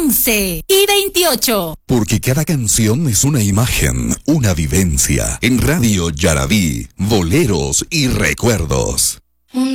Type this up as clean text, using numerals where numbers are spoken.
11:28. Porque cada canción es una imagen, una vivencia. En Radio Yarabí, boleros y recuerdos.